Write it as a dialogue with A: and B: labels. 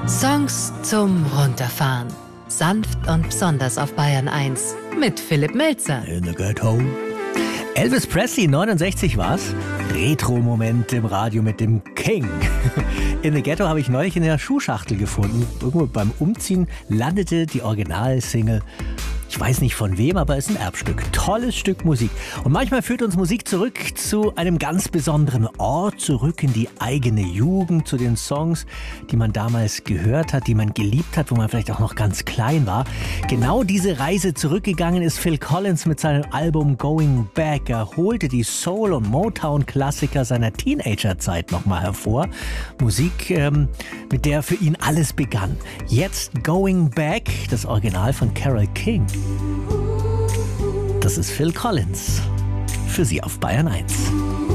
A: Songs zum Runterfahren. Sanft und besonders auf Bayern 1 mit Philipp Melzer.
B: In the Ghetto. Elvis Presley, 69 war's. Retro-Moment im Radio mit dem King. In the Ghetto habe ich neulich in der Schuhschachtel gefunden. Irgendwo beim Umziehen landete die Originalsingle. Ich weiß nicht von wem, aber es ist ein Erbstück. Tolles Stück Musik. Und manchmal führt uns Musik zurück zu einem ganz besonderen Ort, zurück in die eigene Jugend, zu den Songs, die man damals gehört hat, die man geliebt hat, wo man vielleicht auch noch ganz klein war. Genau diese Reise zurückgegangen ist Phil Collins mit seinem Album Going Back. Er holte die Soul- und Motown-Klassiker seiner Teenagerzeit nochmal hervor. Musik, mit der für ihn alles begann. Jetzt Going Back, das Original von Carole King. Das ist Phil Collins. Für Sie auf Bayern 1.